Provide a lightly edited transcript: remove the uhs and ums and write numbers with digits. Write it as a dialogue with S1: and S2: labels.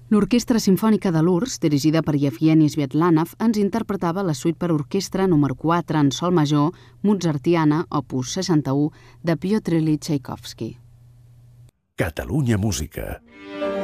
S1: L'Orquestra Simfònica de Lourdes, dirigida per Yevgeny Sviatlanov, ens interpretava la suite per orquestra número 4 en sol major mozartiana, opus 61, de Piotr Ilyich Txaikovski.
S2: Catalunya Música.